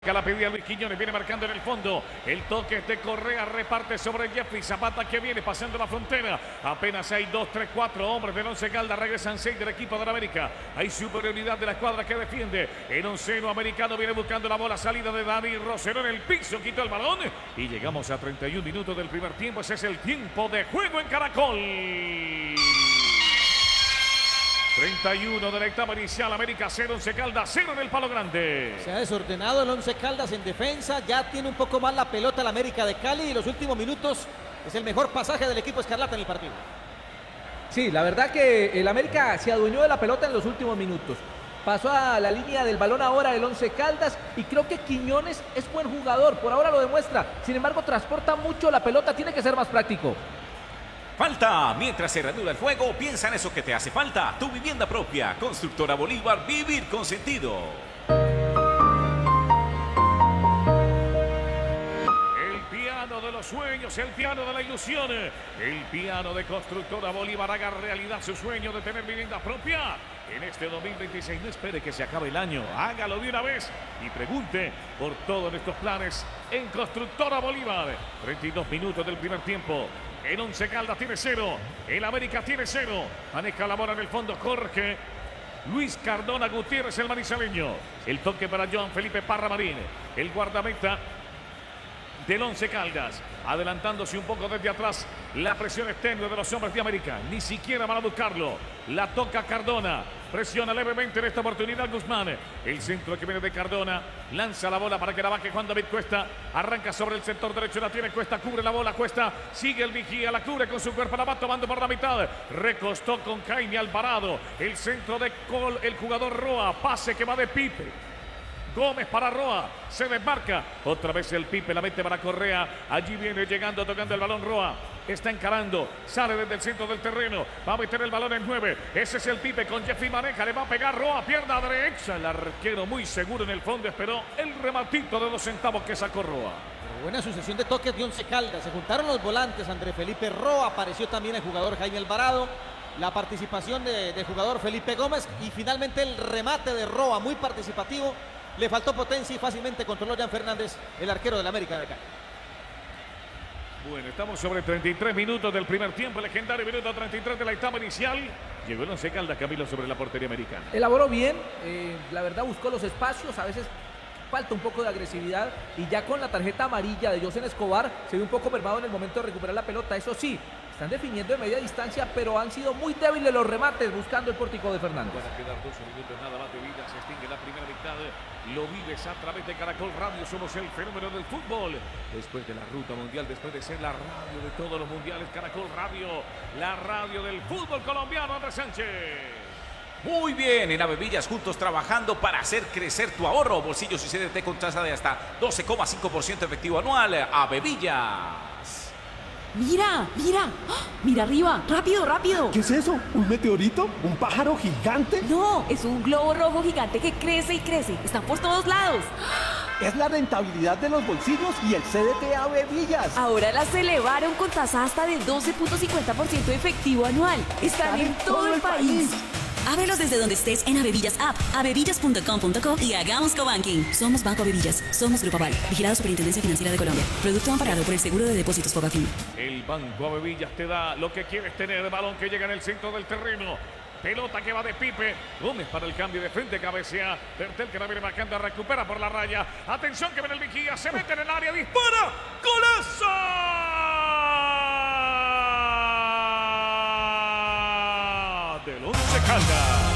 La pedida Luis Quiñones, viene marcando en el fondo. El toque es de Correa, reparte sobre Jeffrey Zapata que viene pasando la frontera. Apenas hay 2, 3, 4 hombres del Once Caldas. Regresan 6 del equipo de la América. Hay superioridad de la escuadra que defiende. El onceno americano viene buscando la bola. Salida de David Rosero en el piso, quitó el balón. Y llegamos a 31 minutos del primer tiempo. Ese es el tiempo de juego en Caracol. 31 de la etapa inicial, América 0, Once Caldas 0 en el palo grande. Se ha desordenado el Once Caldas en defensa, ya tiene un poco más la pelota el América de Cali y los últimos minutos es el mejor pasaje del equipo escarlata en el partido. Sí, la verdad que el América se adueñó de la pelota en los últimos minutos. Pasó a la línea del balón ahora el Once Caldas y creo que Quiñones es buen jugador, por ahora lo demuestra. Sin embargo, transporta mucho la pelota, tiene que ser más práctico. Falta. Mientras se reanuda el juego, piensa en eso que te hace falta. Tu vivienda propia. Constructora Bolívar. Vivir con sentido. El piano de los sueños, el piano de la ilusión. El piano de Constructora Bolívar haga realidad su sueño de tener vivienda propia. En este 2026 no espere que se acabe el año. Hágalo de una vez y pregunte por todos estos planes en Constructora Bolívar. 32 minutos del primer tiempo. El Once Caldas tiene 0, el América tiene 0. Maneja la bola en el fondo Jorge Luis Cardona Gutiérrez, el manizaleño. El toque para Joan Felipe Parra Marín, el guardameta del Once Caldas, adelantándose un poco desde atrás. La presión es tenue de los hombres de América, ni siquiera van a buscarlo. La toca Cardona, presiona levemente en esta oportunidad Guzmán. El centro que viene de Cardona, lanza la bola para que la baje Juan David Cuesta. Arranca sobre el sector derecho, la tiene Cuesta, cubre la bola Cuesta, sigue el vigía, la cubre con su cuerpo, la va tomando por la mitad. Recostó con Jaime Alvarado, el centro de Col, el jugador Roa, pase que va de Pipe. Gómez para Roa, se desmarca, otra vez el Pipe, la mete para Correa, allí viene llegando, tocando el balón Roa, está encarando, sale desde el centro del terreno, va a meter el balón en 9, ese es el Pipe con Jeffrey maneja, le va a pegar Roa, pierna derecha, el arquero muy seguro en el fondo, esperó el rematito de 2 centavos que sacó Roa. Pero buena sucesión de toques de Once Caldas, se juntaron los volantes, André Felipe Roa, apareció también el jugador Jaime Alvarado, la participación del jugador Felipe Gómez y finalmente el remate de Roa, muy participativo. Le faltó potencia y fácilmente controló Jan Fernández, el arquero del América de Cali. Bueno, estamos sobre 33 minutos del primer tiempo, legendario minuto 33 de la etapa inicial. Llegó el Once Caldas, Camilo, sobre la portería americana. Elaboró bien, la verdad buscó los espacios, a veces falta un poco de agresividad y ya con la tarjeta amarilla de José Escobar se ve un poco mermado en el momento de recuperar la pelota. Eso sí, están definiendo de media distancia, pero han sido muy débiles los remates buscando el pórtico de Fernández. Van a quedar 12 minutos nada más de vida, se extingue la primera mitad. Lo vives a través de Caracol Radio, somos el fenómeno del fútbol. Después de la ruta mundial, después de ser la radio de todos los mundiales, Caracol Radio, la radio del fútbol colombiano, Andrés Sánchez. Muy bien, en Avevillas juntos trabajando para hacer crecer tu ahorro. Bolsillos y CDT con tasa de hasta 12,5% efectivo anual. Avevillas. Mira, mira, ¡ah! Mira arriba, rápido, rápido. ¿Qué es eso? ¿Un meteorito? ¿Un pájaro gigante? No, es un globo rojo gigante que crece y crece. Están por todos lados. Es la rentabilidad de los bolsillos y el CDT Avevillas. Ahora las elevaron con tasa hasta de 12.50% efectivo anual. Están en todo el país. Ábrelos desde donde estés en Avevillas App, avevillas.com.co y hagamos cobanking. Somos Banco Avevillas, somos Grupo Aval, vigilado Superintendencia Financiera de Colombia. Producto amparado por el Seguro de Depósitos Fogafín. El Banco Avevillas te da lo que quieres tener, balón que llega en el centro del terreno. Pelota que va de Pipe, Gómez para el cambio de frente, cabecea, Bertel que la viene marcando, recupera por la raya. Atención que viene el vigía, se mete en el área, dispara, ¡golazo! Del Once Caldas.